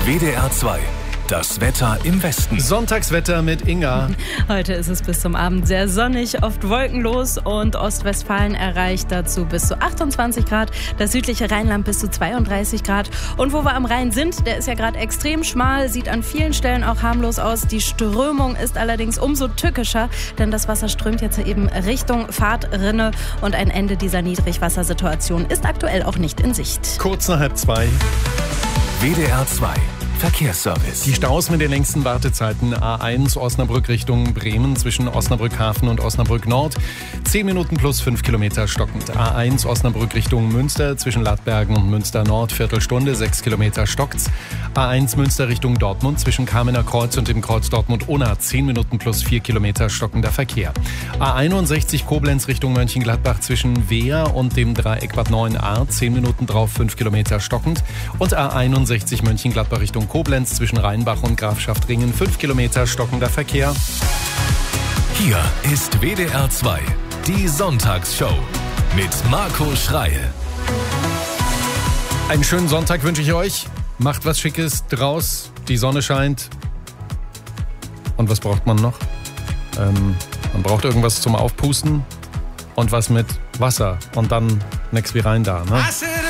WDR 2. Das Wetter im Westen. Sonntagswetter mit Inga. Heute ist es bis zum Abend sehr sonnig, oft wolkenlos und Ostwestfalen erreicht dazu bis zu 28 Grad. Das südliche Rheinland bis zu 32 Grad. Und wo wir am Rhein sind, der ist ja gerade extrem schmal, sieht an vielen Stellen auch harmlos aus. Die Strömung ist allerdings umso tückischer, denn das Wasser strömt jetzt eben Richtung Fahrtrinne und ein Ende dieser Niedrigwassersituation ist aktuell auch nicht in Sicht. Kurz nach 1:30. WDR 2. Verkehrsservice. Die Staus mit den längsten Wartezeiten. A1 Osnabrück Richtung Bremen zwischen Osnabrück Hafen und Osnabrück Nord. 10 Minuten plus 5 Kilometer stockend. A1 Osnabrück Richtung Münster zwischen Lattbergen und Münster Nord. Viertelstunde, 6 Kilometer stockt's. A1 Münster Richtung Dortmund zwischen Kamener Kreuz und dem Kreuz Dortmund-Unna. 10 Minuten plus 4 Kilometer stockender Verkehr. A61 Koblenz Richtung Mönchengladbach zwischen Wehr und dem Dreieck Bad 9a. 10 Minuten drauf 5 Kilometer stockend. Und A61 Mönchengladbach Richtung Koblenz zwischen Rheinbach und Grafschaft-Ringen 5 Kilometer stockender Verkehr. Hier ist WDR 2. Die Sonntagsshow mit Marco Schreil. Einen schönen Sonntag wünsche ich euch. Macht was Schickes draus. Die Sonne scheint. Und was braucht man noch? Man braucht irgendwas zum Aufpusten und was mit Wasser. Und dann nix wie rein da, ne?